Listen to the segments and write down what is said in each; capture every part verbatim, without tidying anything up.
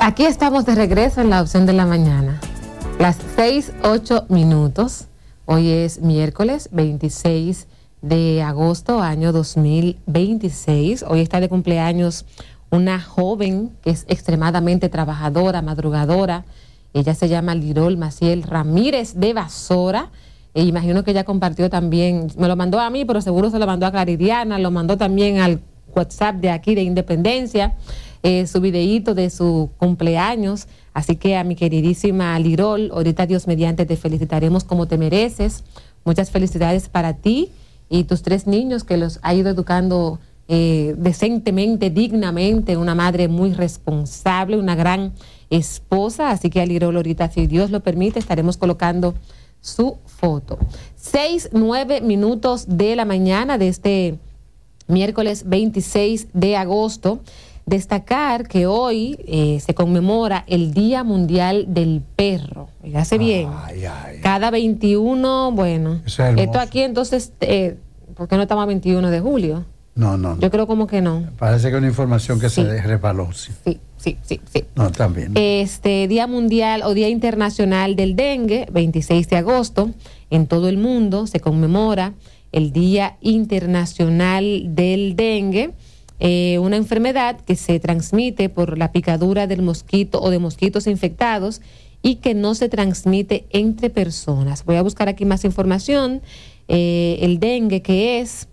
aquí estamos de regreso en la opción de la mañana. Las seis, ocho minutos. Hoy es miércoles veintiséis de agosto, año dos mil veintiséis. Hoy está de cumpleaños una joven que es extremadamente trabajadora, madrugadora. Ella se llama Lirol Maciel Ramírez de Basora. E imagino que ella compartió también, me lo mandó a mí, pero seguro se lo mandó a Claridiana, lo mandó también al WhatsApp de aquí de Independencia, eh, su videíto de su cumpleaños. Así que a mi queridísima Lirol, ahorita Dios mediante te felicitaremos como te mereces. Muchas felicidades para ti y tus tres niños que los ha ido educando eh, decentemente, dignamente, una madre muy responsable, una gran esposa. Así que a Lirol ahorita, si Dios lo permite, estaremos colocando su foto. Seis, nueve minutos de la mañana de este miércoles veintiséis de agosto. Destacar que hoy eh, se conmemora el Día Mundial del Perro. Fíjate bien. Ay, ay. Cada veintiuno, bueno, esto aquí entonces, eh, ¿por qué no estamos a veintiuno de julio? No, no, no. Yo creo como que no. Parece que es una información que sí. se resbaló. Sí, sí, sí, sí. sí. No, también. Este Día Mundial o Día Internacional del Dengue, veintiséis de agosto, en todo el mundo se conmemora el Día Internacional del Dengue. Eh, una enfermedad que se transmite por la picadura del mosquito o de mosquitos infectados y que no se transmite entre personas. Voy a buscar aquí más información. Eh, el dengue, que es,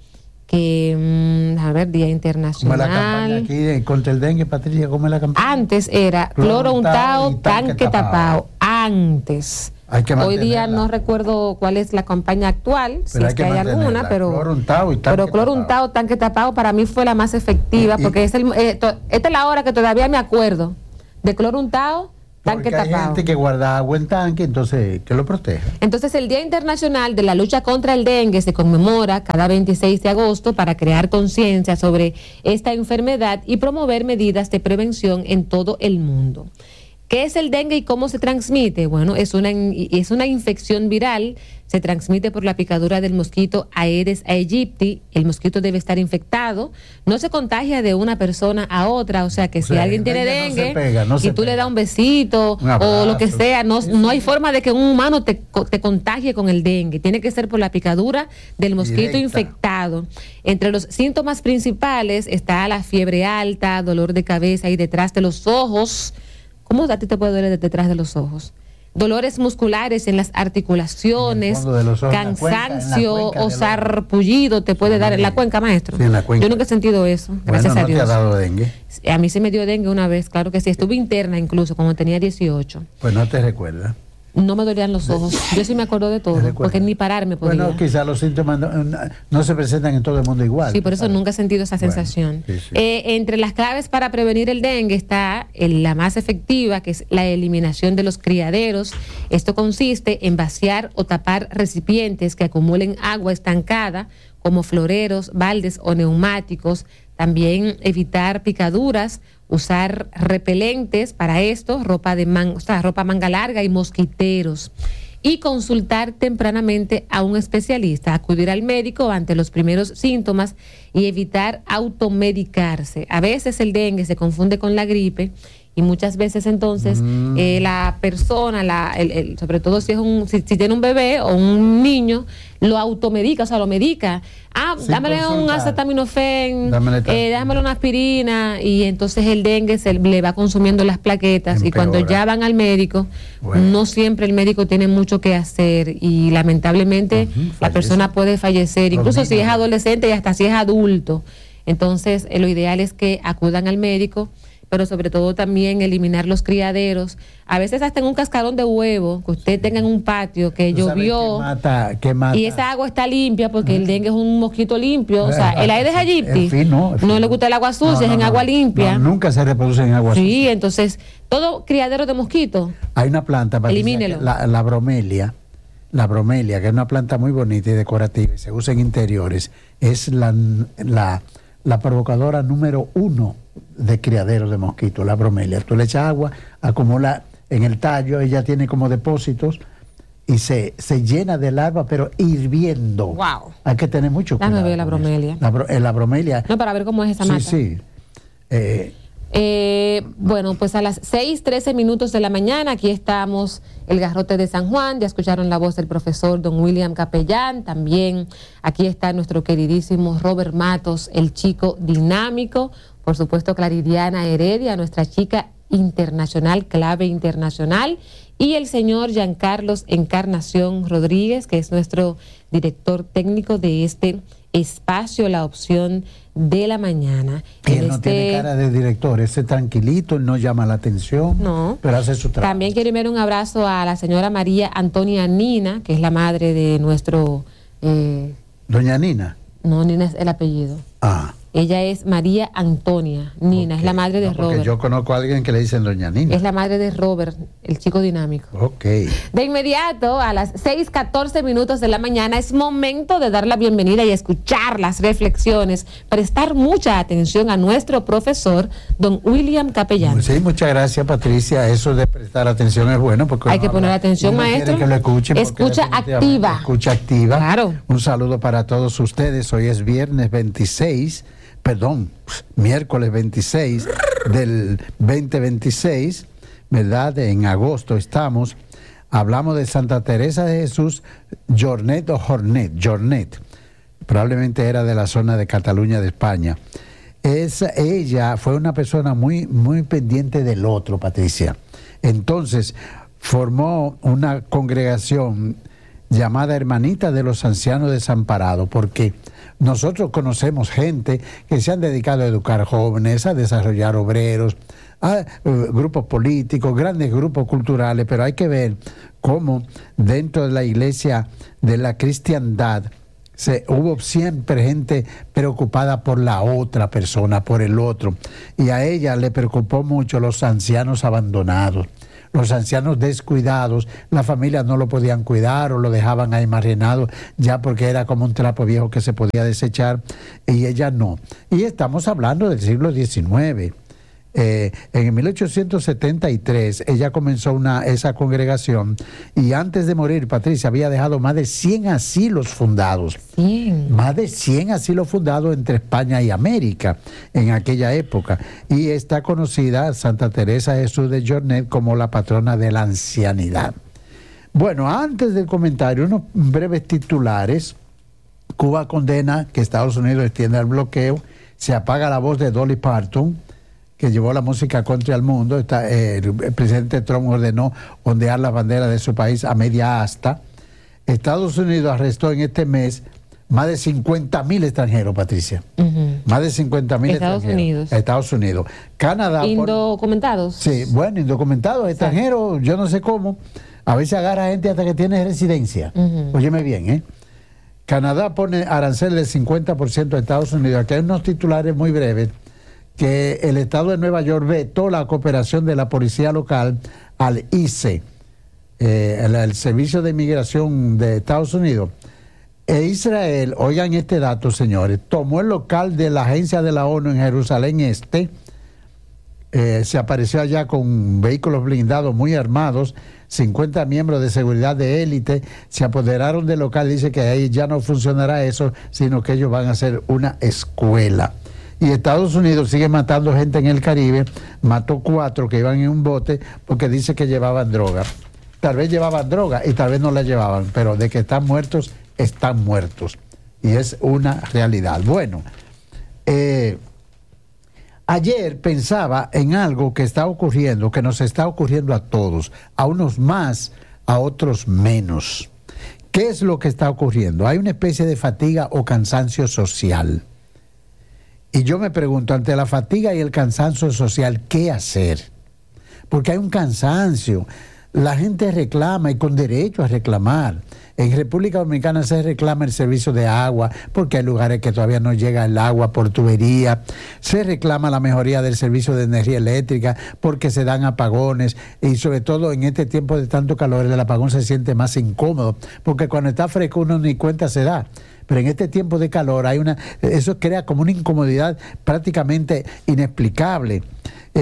que, mmm, a ver, Día Internacional. Como la campaña aquí contra el dengue, Patricia, ¿cómo es la campaña? Antes era cloro untado, tanque tapado. Antes. Hoy día no recuerdo cuál es la campaña actual, pero si es que, que hay alguna, pero cloro untado y tanque pero cloro untado, tanque tapado para mí fue la más efectiva, y, porque y, es el, eh, to, esta es la hora que todavía me acuerdo de cloro untado, tanque porque tapado. Hay gente que guarda agua en tanque, entonces que lo proteja. Entonces el Día Internacional de la Lucha contra el Dengue se conmemora cada veintiséis de agosto para crear conciencia sobre esta enfermedad y promover medidas de prevención en todo el mundo. ¿Qué es el dengue y cómo se transmite? Bueno, es una, es una infección viral, se transmite por la picadura del mosquito Aedes aegypti. El mosquito debe estar infectado, no se contagia de una persona a otra, o sea que o si sea, alguien tiene dengue no pega, no y tú pega. le das un besito un abrazo, o lo que sea, no, no hay forma de que un humano te, te contagie con el dengue, tiene que ser por la picadura del mosquito Directa. infectado. Entre los síntomas principales está la fiebre alta, dolor de cabeza y detrás de los ojos. ¿Cómo a ti te puede doler detrás de los ojos? Dolores musculares en las articulaciones, en ojos, cansancio cuenca, cuenca o sarpullido te puede sí, dar en la cuenca, maestro. Sí, en la cuenca. Yo nunca he sentido eso, gracias bueno, ¿no a Dios. ¿No te ha dado dengue? A mí se me dio dengue una vez, claro que sí. Estuve interna incluso cuando tenía dieciocho. Pues no te recuerdas. No me dolían los ojos. Yo sí me acuerdo de todo, porque ni pararme podía. Bueno, quizás los síntomas no, no se presentan en todo el mundo igual. Sí, por eso ¿sabes? nunca he sentido esa bueno, sensación. Sí, sí. Eh, entre las claves para prevenir el dengue está el, la más efectiva, que es la eliminación de los criaderos. Esto consiste en vaciar o tapar recipientes que acumulen agua estancada, como floreros, baldes o neumáticos. También evitar picaduras, usar repelentes para esto, ropa de man, o sea, ropa manga larga y mosquiteros. Y consultar tempranamente a un especialista, acudir al médico ante los primeros síntomas y evitar automedicarse. A veces el dengue se confunde con la gripe y muchas veces entonces mm. eh, la persona, la, el, el, sobre todo si es un, si, si tiene un bebé o un niño, lo automedica, o sea, lo medica. Ah, Sin dámele consultar. un acetaminofén, dámele, eh, dámele una aspirina, y entonces el dengue se le va consumiendo las plaquetas. Empeora. Y cuando ya van al médico, bueno. no siempre el médico tiene mucho que hacer y lamentablemente uh-huh, la persona puede fallecer, incluso Los si niños. es adolescente y hasta si es adulto. Entonces, eh, lo ideal es que acudan al médico, pero sobre todo también eliminar los criaderos. A veces hasta en un cascarón de huevo, que usted tenga en un patio que llovió que mata, que mata. y esa agua está limpia, porque el dengue es un mosquito limpio. O sea, el Aedes aegypti no, no le gusta el agua sucia, no, no, es en no, agua limpia. No, nunca se reproduce en agua sí, sucia. Sí, entonces, todo criadero de mosquitos. Hay una planta, elimínelo. La, la bromelia, la bromelia, que es una planta muy bonita y decorativa, y se usa en interiores, es la, la, la provocadora número uno de criaderos de mosquitos, la bromelia. Tú le echas agua, acumula en el tallo, ella tiene como depósitos y se, se llena de larva, pero hirviendo. Wow. Hay que tener mucho cuidado. Dame ver la bromelia. La, bro, eh, la bromelia. No, para ver cómo es esa sí, mata. Sí, sí. Eh, eh, Eh, bueno, pues a las seis trece minutos de la mañana, aquí estamos, el Garrote de San Juan, ya escucharon la voz del profesor don William Capellán, también aquí está nuestro queridísimo Robert Matos, el chico dinámico, por supuesto Claridiana Heredia, nuestra chica internacional, clave internacional, y el señor Giancarlos Encarnación Rodríguez, que es nuestro director técnico de este espacio, La Opción de la Mañana. Y él no este... tiene cara de director, ese tranquilito, no llama la atención, no, pero hace su trabajo. También quiero enviar un abrazo a la señora María Antonia Nina, que es la madre de nuestro... Eh... ¿Doña Nina? No, Nina es el apellido. Ah. Ella es María Antonia Nina, okay. Es la madre de no, porque Robert. Yo conozco a alguien que le dicen Doña Nina. Es la madre de Robert, el chico dinámico. Ok. De inmediato, a las seis catorce minutos de la mañana, es momento de dar la bienvenida y escuchar las reflexiones, prestar mucha atención a nuestro profesor, don William Capellán. Sí, muchas gracias, Patricia. Eso de prestar atención es bueno, porque hay que poner habla, atención, maestro. Que lo escuchen, escucha activa. Escucha activa. Claro. Un saludo para todos ustedes. Hoy es viernes veintiséis. Perdón, miércoles veintiséis del veinte veintiséis, ¿verdad? En agosto estamos. Hablamos de Santa Teresa de Jesús, Jornet o Jornet, Jornet. Probablemente era de la zona de Cataluña de España. Es, ella fue una persona muy, muy pendiente del otro, Patricia. Entonces, formó una congregación llamada Hermanita de los Ancianos Desamparados, porque nosotros conocemos gente que se han dedicado a educar jóvenes, a desarrollar obreros, a uh, grupos políticos, grandes grupos culturales, pero hay que ver cómo dentro de la iglesia de la cristiandad se, hubo siempre gente preocupada por la otra persona, por el otro, y a ella le preocupó mucho los ancianos abandonados, los ancianos descuidados, las familias no lo podían cuidar o lo dejaban ahí marginado ya porque era como un trapo viejo que se podía desechar, y ella no. Y estamos hablando del siglo diecinueve. Eh, en mil ochocientos setenta y tres ella comenzó una, esa congregación, y antes de morir, Patricia, había dejado más de cien asilos fundados. cien. Más de cien asilos fundados entre España y América en aquella época. Y está conocida Santa Teresa de Jesús de Jornet como la patrona de la ancianidad. Bueno, antes del comentario, unos breves titulares. Cuba condena que Estados Unidos extienda el bloqueo. Se apaga la voz de Dolly Parton, que llevó la música country al mundo. Está, eh, el presidente Trump ordenó ondear la bandera de su país a media asta. Estados Unidos arrestó en este mes más de cincuenta mil extranjeros, Patricia. Uh-huh. Más de cincuenta mil Estados extranjeros. Unidos. Estados Unidos. Canadá. Indocumentados. Por, sí, bueno, indocumentados, extranjeros, yo no sé cómo. A veces agarra gente hasta que tiene residencia. Uh-huh. Óyeme bien, ¿eh? Canadá pone arancel del cincuenta por ciento a Estados Unidos. Aquí hay unos titulares muy breves. Que el estado de Nueva York vetó la cooperación de la policía local al I C E, eh, el, el Servicio de Inmigración de Estados Unidos. E Israel, oigan este dato, señores, tomó el local de la agencia de la ONU en Jerusalén Este, eh, se apareció allá con vehículos blindados muy armados, cincuenta miembros de seguridad de élite se apoderaron del local. Dice que ahí ya no funcionará eso, sino que ellos van a hacer una escuela. Y Estados Unidos sigue matando gente en el Caribe, mató cuatro que iban en un bote porque dice que llevaban droga. Tal vez llevaban droga y tal vez no la llevaban, pero de que están muertos, están muertos. Y es una realidad. Bueno, eh, ayer pensaba en algo que está ocurriendo, que nos está ocurriendo a todos, a unos más, a otros menos. ¿Qué es lo que está ocurriendo? Hay una especie de fatiga o cansancio social. Y yo me pregunto, ante la fatiga y el cansancio social, ¿qué hacer? Porque hay un cansancio. La gente reclama, y con derecho a reclamar. En República Dominicana se reclama el servicio de agua, porque hay lugares que todavía no llega el agua por tubería. Se reclama la mejoría del servicio de energía eléctrica, porque se dan apagones. Y sobre todo en este tiempo de tanto calor, el apagón se siente más incómodo, porque cuando está fresco uno ni cuenta se da. Pero en este tiempo de calor hay una, eso crea como una incomodidad prácticamente inexplicable. Eh,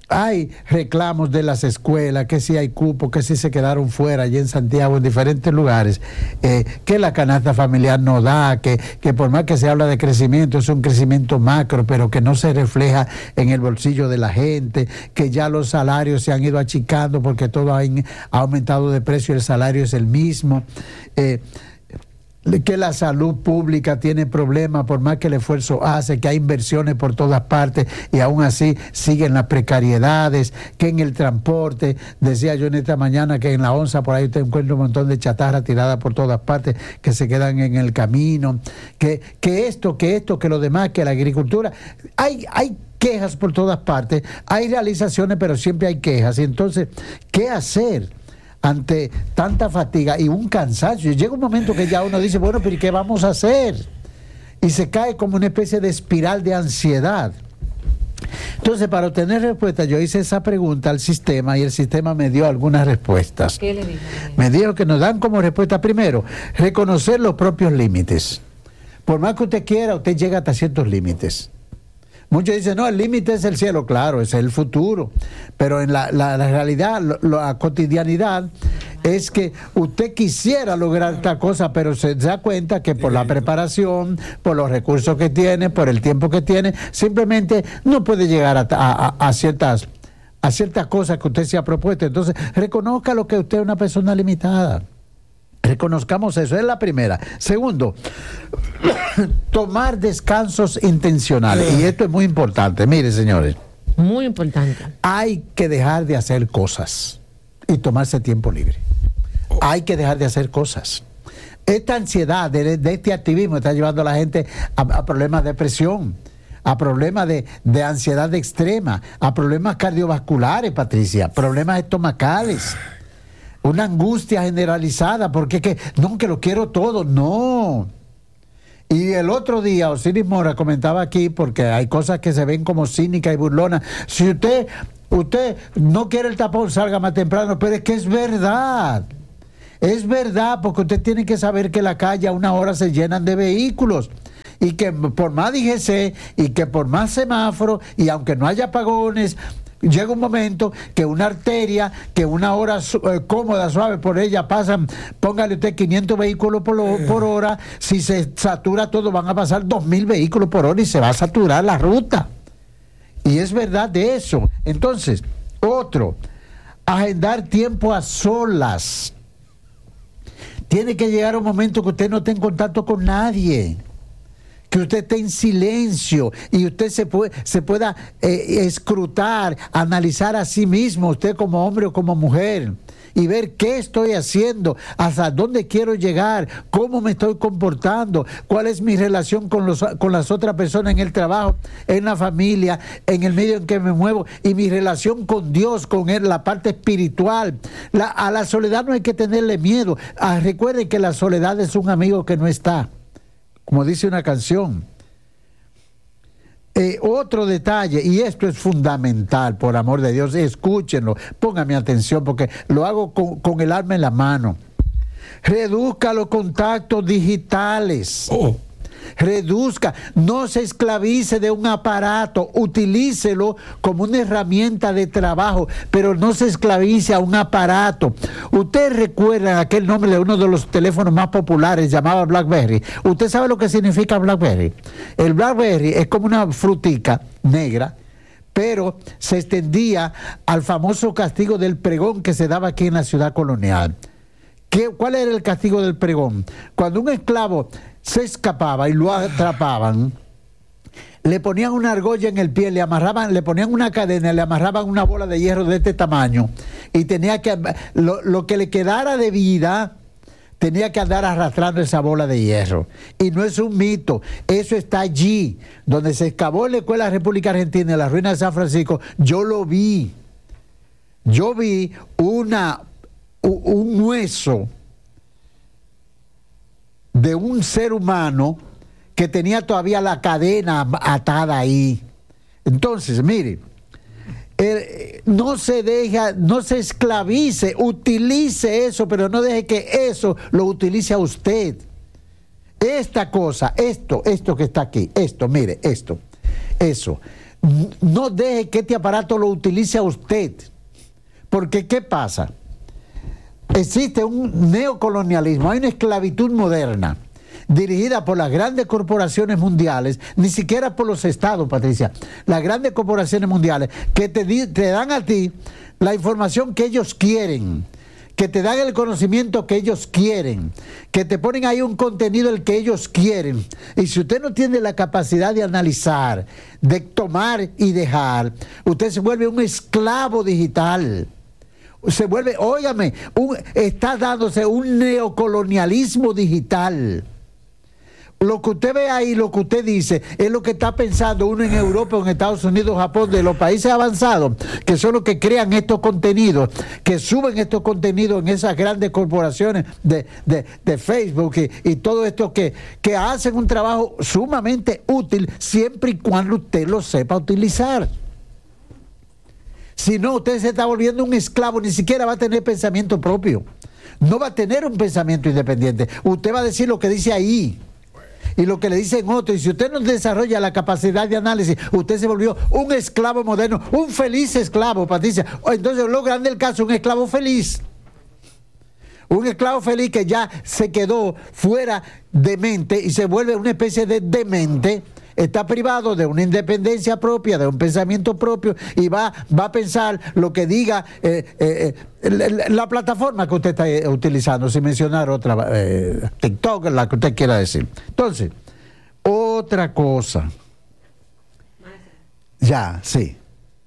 hay reclamos de las escuelas, que si hay cupo, que si se quedaron fuera allí en Santiago, en diferentes lugares, eh, que la canasta familiar no da, que, que por más que se habla de crecimiento, es un crecimiento macro, pero que no se refleja en el bolsillo de la gente, que ya los salarios se han ido achicando porque todo ha, ha aumentado de precio y el salario es el mismo. Eh, que la salud pública tiene problemas por más que el esfuerzo hace, que hay inversiones por todas partes y aún así siguen las precariedades, que en el transporte, decía yo en esta mañana que en la onza por ahí usted encuentra un montón de chatarra tirada por todas partes que se quedan en el camino, que, que esto, que esto, que lo demás, que la agricultura, hay, hay quejas por todas partes, hay realizaciones pero siempre hay quejas, y entonces, ¿qué hacer ante tanta fatiga y un cansancio? Llega un momento que ya uno dice, bueno, pero ¿y qué vamos a hacer? Y se cae como una especie de espiral de ansiedad. Entonces, para obtener respuesta, yo hice esa pregunta al sistema y el sistema me dio algunas respuestas. ¿Qué le dijo? Me dijo que nos dan como respuesta, primero, reconocer los propios límites. Por más que usted quiera, usted llega hasta ciertos límites. Muchos dicen, no, el límite es el cielo, claro, ese es el futuro, pero en la, la, la realidad, lo, la cotidianidad es que usted quisiera lograr esta cosa, pero se da cuenta que por la preparación, por los recursos que tiene, por el tiempo que tiene, simplemente no puede llegar a, a, a ciertas, a ciertas cosas que usted se ha propuesto. Entonces, reconozca lo que usted es una persona limitada. Reconozcamos eso, es la primera. Segundo, tomar descansos intencionales. Y esto es muy importante. Mire, señores. Muy importante. Hay que dejar de hacer cosas y tomarse tiempo libre. Hay que dejar de hacer cosas. Esta ansiedad de, de este activismo está llevando a la gente a, a problemas de depresión, a problemas de, de ansiedad extrema, a problemas cardiovasculares, Patricia, problemas estomacales. Una angustia generalizada, porque que no, que lo quiero todo, no. Y el otro día Osiris Mora comentaba aquí, porque hay cosas que se ven como cínicas y burlonas. Si usted, usted no quiere el tapón, salga más temprano, pero es que es verdad. Es verdad, porque usted tiene que saber que la calle a una hora se llenan de vehículos. Y que por más D G C, y que por más semáforo, y aunque no haya apagones, llega un momento que una arteria, que una hora eh, cómoda, suave, por ella pasan, póngale usted quinientos vehículos por, lo, por hora, si se satura todo van a pasar dos mil vehículos por hora y se va a saturar la ruta. Y es verdad de eso. Entonces, otro, agendar tiempo a solas. Tiene que llegar un momento que usted no esté en contacto con nadie, que usted esté en silencio y usted se, puede, se pueda eh, escrutar, analizar a sí mismo, usted como hombre o como mujer, y ver qué estoy haciendo, hasta dónde quiero llegar, cómo me estoy comportando, cuál es mi relación con, los, con las otras personas en el trabajo, en la familia, en el medio en que me muevo, y mi relación con Dios, con él, la parte espiritual. La, a la soledad no hay que tenerle miedo. Ah, recuerden que la soledad es un amigo que no está, como dice una canción. Eh, otro detalle, y esto es fundamental, por amor de Dios, escúchenlo, pónganme atención porque lo hago con, con el alma en la mano. Reduzca los contactos digitales. Oh. Reduzca, no se esclavice de un aparato, utilícelo como una herramienta de trabajo, pero no se esclavice a un aparato. Usted recuerda aquel nombre de uno de los teléfonos más populares, llamado BlackBerry. ¿Usted sabe lo que significa BlackBerry? El BlackBerry es como una frutica negra, pero se extendía al famoso castigo del pregón que se daba aquí en la ciudad colonial. ¿Qué, ¿Cuál era el castigo del pregón? Cuando un esclavo se escapaba y lo atrapaban, le ponían una argolla en el pie, le amarraban, le ponían una cadena, le amarraban una bola de hierro de este tamaño y tenía que, lo, lo que le quedara de vida, tenía que andar arrastrando esa bola de hierro. Y no es un mito, eso está allí, donde se excavó en la Escuela República Argentina, en la ruina de San Francisco. Yo lo vi, yo vi una, un hueso de un ser humano que tenía todavía la cadena atada ahí. Entonces, mire, eh, no se deja, no se esclavice, utilice eso, pero no deje que eso lo utilice a usted. Esta cosa, esto, esto que está aquí, esto, mire, esto, eso. no deje que este aparato lo utilice a usted. Porque, ¿qué pasa? Existe un neocolonialismo, hay una esclavitud moderna dirigida por las grandes corporaciones mundiales, ni siquiera por los estados, Patricia, las grandes corporaciones mundiales que te, di, te dan a ti la información que ellos quieren, que te dan el conocimiento que ellos quieren, que te ponen ahí un contenido el que ellos quieren. Y si usted no tiene la capacidad de analizar, de tomar y dejar, usted se vuelve un esclavo digital. Se vuelve, óigame, un, está dándose un neocolonialismo digital. Lo que usted ve ahí, lo que usted dice, es lo que está pensando uno en Europa, en Estados Unidos, Japón, de los países avanzados, que son los que crean estos contenidos, que suben estos contenidos en esas grandes corporaciones de, de, de Facebook y, y todo esto que, que hacen un trabajo sumamente útil siempre y cuando usted lo sepa utilizar. Si no, usted se está volviendo un esclavo, ni siquiera va a tener pensamiento propio. No va a tener un pensamiento independiente. Usted va a decir lo que dice ahí y lo que le dicen otros. Y si usted no desarrolla la capacidad de análisis, usted se volvió un esclavo moderno, un feliz esclavo, Patricia. Entonces, lo grande del caso, un esclavo feliz. Un esclavo feliz que ya se quedó fuera de mente y se vuelve una especie de demente. Está privado de una independencia propia, de un pensamiento propio, y va, va a pensar lo que diga eh, eh, la, la plataforma que usted está utilizando, sin mencionar otra, eh, TikTok, la que usted quiera decir. Entonces, otra cosa. Ya, sí.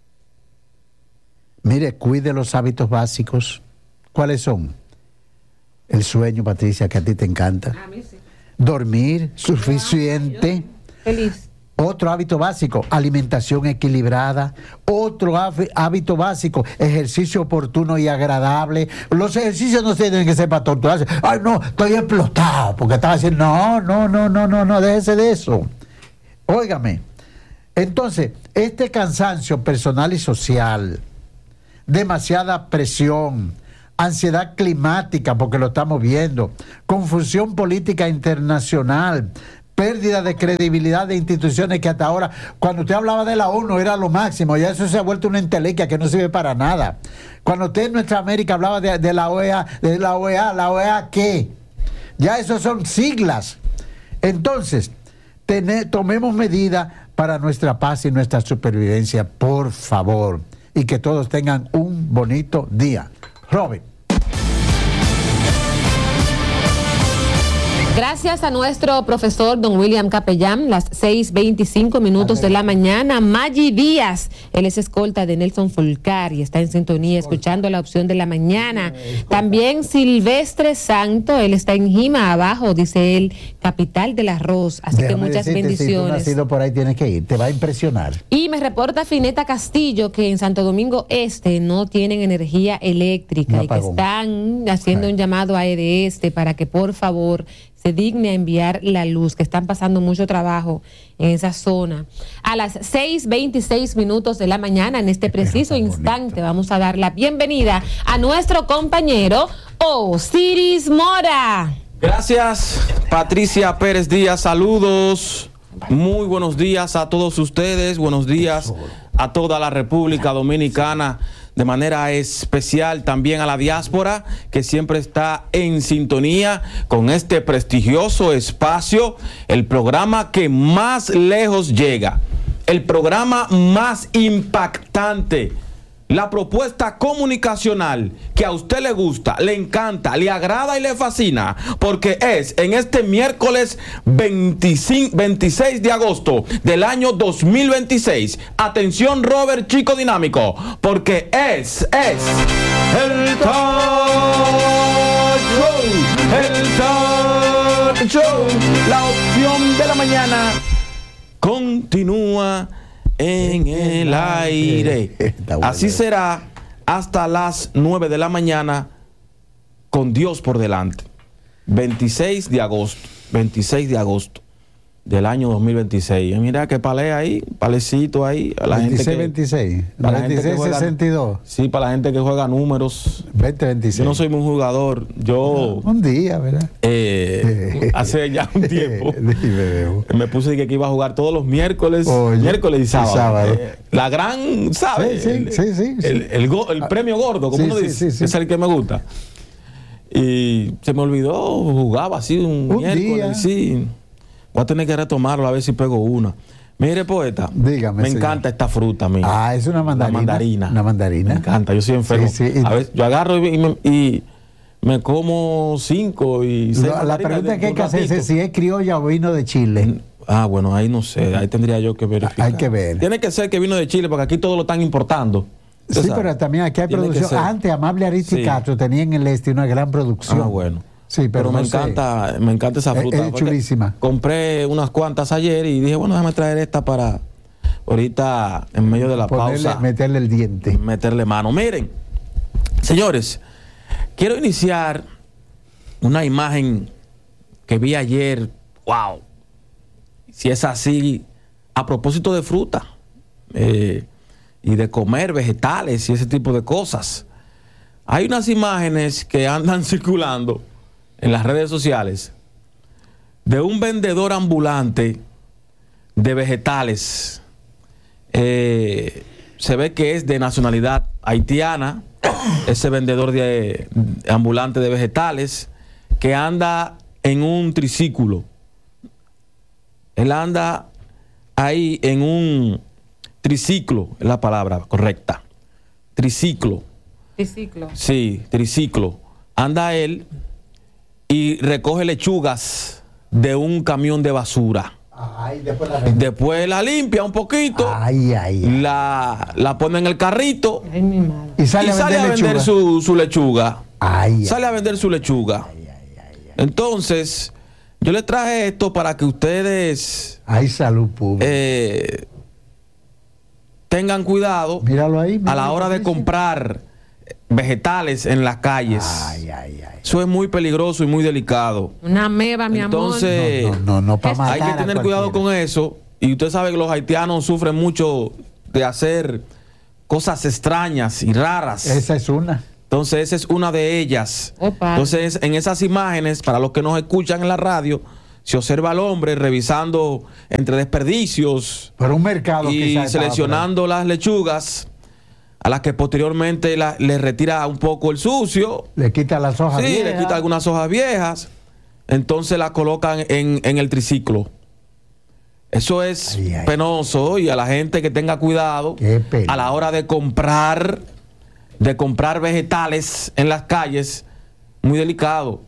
Mire, cuide los hábitos básicos. ¿Cuáles son? El sueño, Patricia, que a ti te encanta. A mí sí. Dormir suficiente. Feliz. Otro hábito básico, alimentación equilibrada. Otro hábito básico, ejercicio oportuno y agradable. Los ejercicios no se tienen que ser para torturarse. Ay, no, estoy explotado porque estaba haciendo. No, no, no, no, no, no, déjese de eso. Óigame. Entonces, este cansancio personal y social, demasiada presión, ansiedad climática, porque lo estamos viendo, confusión política internacional, pérdida de credibilidad de instituciones que hasta ahora, cuando usted hablaba de la ONU, era lo máximo, ya eso se ha vuelto una entelequia que no sirve para nada. Cuando usted en nuestra América hablaba de, de la O E A, de la O E A, ¿la O E A qué? Ya eso son siglas. Entonces, tener, tomemos medidas para nuestra paz y nuestra supervivencia, por favor, y que todos tengan un bonito día. Robin. Gracias a nuestro profesor don William Capellán, las seis veinticinco minutos de la mañana. Maggi Díaz, él es escolta de Nelson Folcar y está en sintonía escuchando la opción de la mañana. También Silvestre Santo, él está en Jima abajo, dice él, capital del arroz. Así Déjame que muchas decirte, bendiciones. Si tú nacido por ahí tienes que ir, te va a impresionar. Y me reporta Fineta Castillo que en Santo Domingo Este no tienen energía eléctrica y que están haciendo Ay. un llamado a E D E S T para que por favor se digne a enviar la luz, que están pasando mucho trabajo en esa zona. A las seis veintiséis minutos de la mañana, en este preciso instante, vamos a dar la bienvenida a nuestro compañero Osiris Mora. Gracias, Patricia Pérez Díaz. Saludos. Muy buenos días a todos ustedes. Buenos días a toda la República Dominicana. De manera especial también a la diáspora que siempre está en sintonía con este prestigioso espacio, el programa que más lejos llega, el programa más impactante, la propuesta comunicacional que a usted le gusta, le encanta, le agrada y le fascina, porque es en este miércoles veinticinco, veintiséis de agosto del año dos mil veintiséis. Atención, Robert Chico Dinámico, porque es, es el Talk Show, el Talk Show, la opción de la mañana continúa en el aire. Así será hasta las nueve de la mañana, con Dios por delante. veintiséis de agosto, veintiséis de agosto del año dos mil veintiséis. Y mira que palé ahí, palecito ahí. A la veintiséis, gente que, veintiséis. Para veintiséis, juega, sesenta y dos. Sí, para la gente que juega números. veinte, veintiséis. Yo no soy muy jugador. Yo. Un día, ¿verdad? Eh, hace ya un tiempo. Me puse que, que iba a jugar todos los miércoles. Oye, miércoles y sábado. Y sábado. Eh, la gran, ¿sabes? Sí, sí, sí, sí, sí. El, el, el, el premio gordo, como sí, uno sí, dice. Sí, sí. Es el que me gusta. Y se me olvidó, jugaba así un, un miércoles. Día. Sí. Voy a tener que retomarlo a ver si pego una. Mire, poeta, dígame, me señor. encanta esta fruta, mía. Ah, es una mandarina. Una mandarina. Una mandarina. Me encanta, yo soy enfermo. Sí, sí. A veces yo agarro y me, y me como cinco y seis. No, la pregunta que hay que hacerse es si es criolla o vino de Chile. Ah, bueno, ahí no sé, ahí tendría yo que verificar. Hay que ver. Tiene que ser que vino de Chile, porque aquí todo lo están importando. Sí, sabes? Pero también aquí hay Tiene producción. Antes, Amable Aristicato sí. tenía en el este una gran producción. Ah, bueno. Sí, pero, pero no me sé. encanta, me encanta esa fruta. Es, es chulísima. Compré unas cuantas ayer y dije, bueno, déjame traer esta para ahorita en medio de la Ponerle, pausa. Meterle el diente. Meterle mano. Miren, señores, quiero iniciar una imagen que vi ayer. Wow. Si es así, a propósito de fruta eh, y de comer vegetales y ese tipo de cosas. Hay unas imágenes que andan circulando en las redes sociales de un vendedor ambulante de vegetales. Eh, se ve que es de nacionalidad haitiana, ese vendedor de, de ambulante de vegetales, que anda en un triciclo. Él anda ahí en un triciclo, es la palabra correcta. Triciclo. Triciclo. Sí, triciclo. Anda él y recoge lechugas de un camión de basura. Ay, después, la después la limpia un poquito. Ay, ay, ay. La, la pone en el carrito. Ay, mi madre. Y sale, y a, sale vender a vender su, su lechuga. Ay, sale ay, a vender su lechuga. Ay, ay, ay, ay. Entonces, yo les traje esto para que ustedes... Hay salud pública. Eh, tengan cuidado. Míralo ahí. Míralo a la hora de comprar vegetales en las calles. Ay, ay, ay. Eso es muy peligroso y muy delicado. Una meba, mi Entonces, amor. No, no, no, no para matar. Hay que tener cuidado con eso. Y usted sabe que los haitianos sufren mucho de hacer cosas extrañas y raras. Esa es una. Entonces, esa es una de ellas. Opa. Entonces, en esas imágenes, para los que nos escuchan en la radio, se observa al hombre revisando entre desperdicios. Por un mercado y seleccionando las lechugas, a las que posteriormente la, le retira un poco el sucio. Le quita las hojas sí, viejas. le quita algunas hojas viejas. Entonces la colocan en, en el triciclo. Eso es ay, ay, penoso y a la gente que tenga cuidado a la hora de comprar, de comprar vegetales en las calles, muy delicado.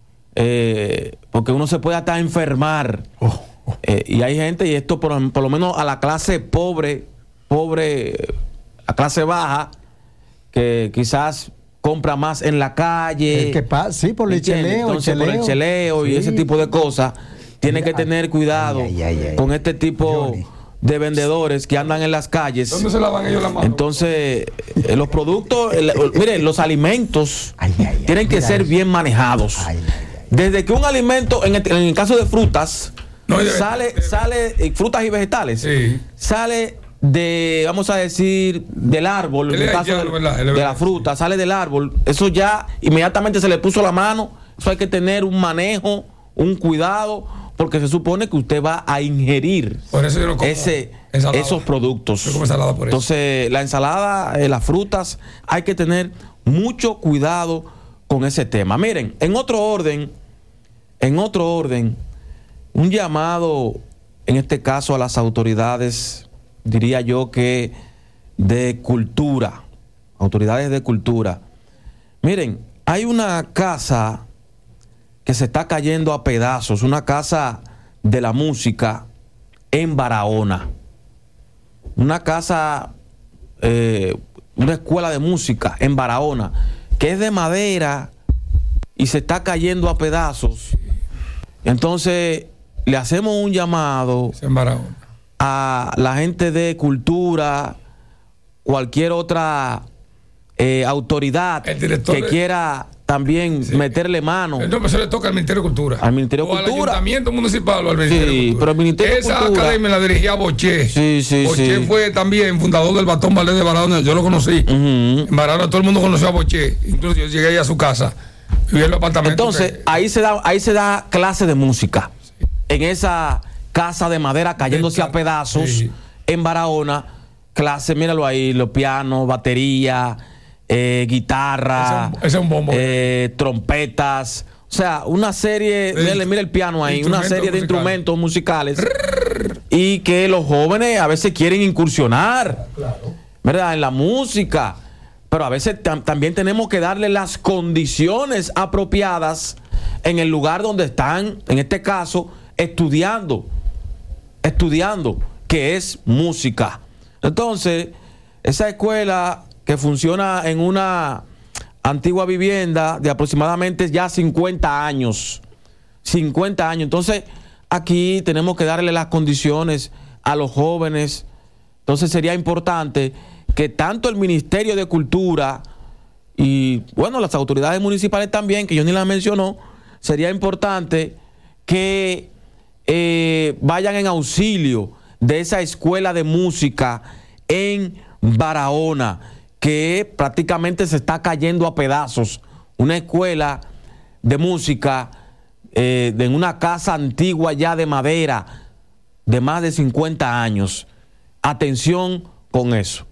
Eh, porque uno se puede hasta enfermar. Oh, oh. Eh, y hay gente, y esto por, por lo menos a la clase pobre, pobre, a clase baja, que quizás compra más en la calle. El que pasa, sí, por el cheleo. Entonces, el cheleo. por el cheleo sí. Y ese tipo de cosas, tiene que tener cuidado ay, ay, ay, ay. con este tipo Johnny. de vendedores que andan en las calles. ¿Dónde se lavan ellos la mano? Entonces, eh, los productos, el, miren, los alimentos ay, ay, ay, tienen que ser eso. bien manejados. Ay, ay, ay. Desde que un alimento, en el, en el caso de frutas, no, sale, sale, eh, frutas y vegetales, sí. sale de, vamos a decir, del árbol, en el caso de, de la fruta, sale del árbol, eso ya inmediatamente se le puso la mano, eso hay que tener un manejo, un cuidado, porque se supone que usted va a ingerir por eso yo no como ese, esos productos. Yo como ensalada por eso. Entonces, la ensalada, eh, las frutas, hay que tener mucho cuidado con ese tema. Miren, en otro orden, en otro orden, un llamado, en este caso a las autoridades, diría yo que de cultura, autoridades de cultura. Miren, hay una casa que se está cayendo a pedazos, una casa de la música en Barahona. Una casa, eh, una escuela de música en Barahona, que es de madera y se está cayendo a pedazos. Entonces, le hacemos un llamado a la gente de cultura, cualquier otra eh, autoridad que de... quiera también sí. meterle mano. No, pero eso le toca al Ministerio de Cultura. Al Ministerio de o Cultura. Al Ayuntamiento Municipal o al Ministerio sí, de Cultura. Pero el Ministerio Esa de Cultura, academia la dirigía Boché. Sí, sí, Boché sí. fue también fundador del Batón Ballet de Barahona. Yo lo conocí. Uh-huh. En Barahona todo el mundo conoció a Boché. Incluso yo llegué ahí a su casa. Vivía en el apartamento. Entonces, que, ahí se da, ahí se da clase de música. Sí. En esa casa de madera cayéndose a pedazos, sí. En Barahona, clase, míralo ahí, los pianos, batería, eh, guitarra, ese es un, ese es un bombo. Eh, trompetas, o sea, una serie, mira, mira el piano ahí, una serie de instrumentos musicales y que los jóvenes a veces quieren incursionar, claro. ¿Verdad? En la música, pero a veces tam también tenemos que darle las condiciones apropiadas en el lugar donde están, en este caso, estudiando, estudiando, que es música. Entonces, esa escuela que funciona en una antigua vivienda de aproximadamente ya cincuenta años. cincuenta años. Entonces, aquí tenemos que darle las condiciones a los jóvenes. Entonces, sería importante que tanto el Ministerio de Cultura y, bueno, las autoridades municipales también, que yo ni las mencionó, sería importante que eh, vayan en auxilio de esa escuela de música en Barahona, que prácticamente se está cayendo a pedazos. Una escuela de música eh, de una casa antigua ya de madera de más de cincuenta años. Atención con eso.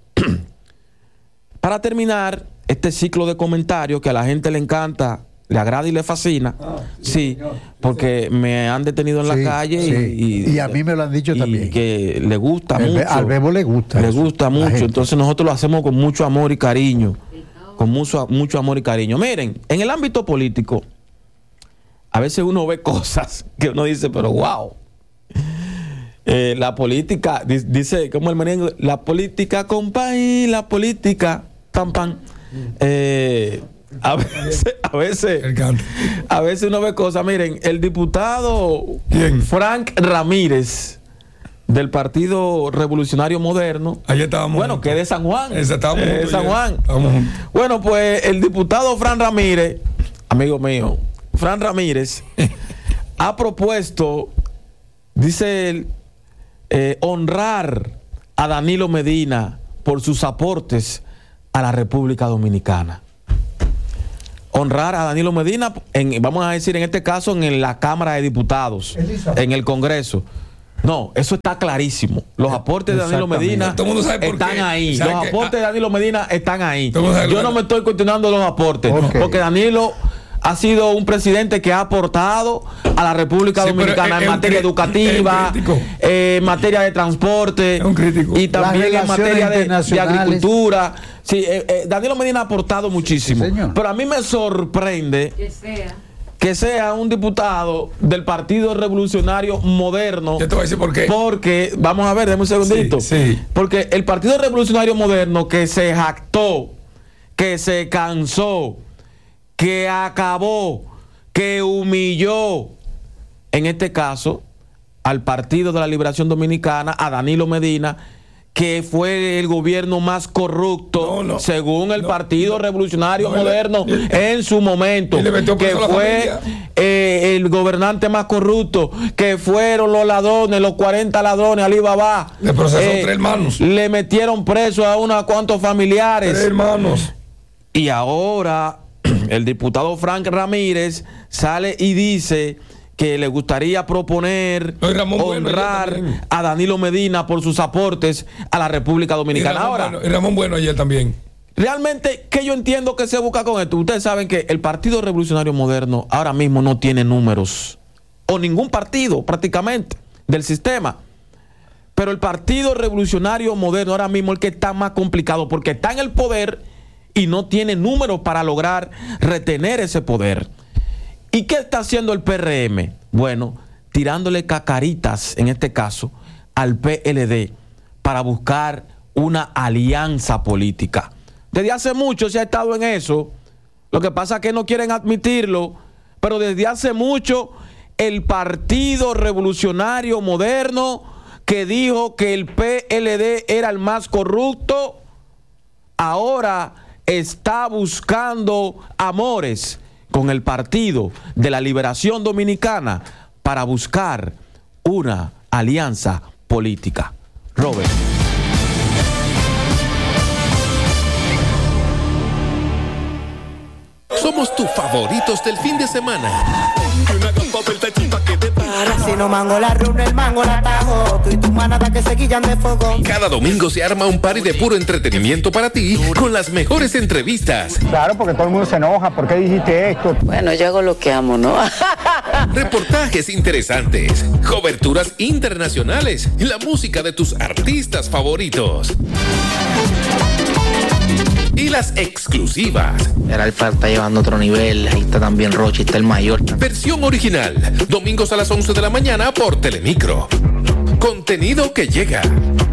Para terminar este ciclo de comentarios que a la gente le encanta, le agrada y le fascina, ah, sí, sí porque me han detenido en sí, la calle sí. y, y, y a mí me lo han dicho y también. Que le gusta El, mucho. Al Bebo le gusta. Le eso, gusta mucho. Entonces nosotros lo hacemos con mucho amor y cariño. Con mucho, mucho amor y cariño. Miren, en el ámbito político, a veces uno ve cosas que uno dice, pero wow. Eh, la política, dice, como el merengue, la política, compay, la política, pam, pam. Eh. A veces, a veces, a veces uno ve cosas. Miren, el diputado ¿Quién? Frank Ramírez del Partido Revolucionario Moderno. Ayer estábamos bueno, juntos. que de San Juan. Ese, estábamos eh, San Juan. Estábamos bueno, pues el diputado Frank Ramírez, amigo mío, Frank Ramírez, ha propuesto, dice él, eh, honrar a Danilo Medina por sus aportes a la República Dominicana. Honrar a Danilo Medina, en, vamos a decir en este caso en la Cámara de Diputados, Elisa. En el Congreso. No, eso está clarísimo. Los aportes de Danilo Medina están ahí. Los aportes de Danilo Medina están ahí. Yo no me estoy cuestionando los aportes, okay. Porque Danilo ha sido un presidente que ha aportado a la República sí, Dominicana en materia educativa, eh, en materia de transporte y también en materia de, de agricultura. Sí, eh, eh, Danilo Medina ha aportado muchísimo. Sí, pero a mí me sorprende que sea. que sea un diputado del Partido Revolucionario Moderno. Yo te voy a decir por qué. Porque, vamos a ver, déjame un segundito. Sí, sí. Porque el Partido Revolucionario Moderno que se jactó, que se cansó, que acabó, que humilló, en este caso, al Partido de la Liberación Dominicana, a Danilo Medina, que fue el gobierno más corrupto, no, no, según el no, Partido no, Revolucionario no, Moderno le, le, en su momento, que fue eh, el gobernante más corrupto, que fueron los ladrones, los cuarenta ladrones, Alibaba. Le procesó eh, tres hermanos. Le metieron preso a unos cuantos familiares. Tres hermanos. Y ahora el diputado Frank Ramírez sale y dice que le gustaría proponer no, honrar bueno a Danilo Medina por sus aportes a la República Dominicana. Y ahora, bueno, y Ramón Bueno ayer también. Realmente, ¿qué yo entiendo que se busca con esto? Ustedes saben que el Partido Revolucionario Moderno ahora mismo no tiene números, o ningún partido prácticamente del sistema. Pero el Partido Revolucionario Moderno ahora mismo es el que está más complicado, porque está en el poder y no tiene números para lograr retener ese poder. ¿Y qué está haciendo el P R M? Bueno, tirándole cacaritas, en este caso, al P L D para buscar una alianza política. Desde hace mucho se ha estado en eso. Lo que pasa es que no quieren admitirlo, pero desde hace mucho el Partido Revolucionario Moderno, que dijo que el P L D era el más corrupto, ahora está buscando amores con el Partido de la Liberación Dominicana para buscar una alianza política. Robert. Somos tus favoritos del fin de semana. Si no mango la runa, el mango la tajo. Tú y tu manada que se guillan de fuego. Cada domingo se arma un party de puro entretenimiento para ti con las mejores entrevistas. Claro, porque todo el mundo se enoja. ¿Por qué dijiste esto? Bueno, yo hago lo que amo, ¿no? Reportajes interesantes, coberturas internacionales, la música de tus artistas favoritos. Y las exclusivas. Era el está llevando otro nivel. Ahí está también Rochi, está el mayor. Versión original. Domingos a las once de la mañana por Telemicro. Contenido que llega.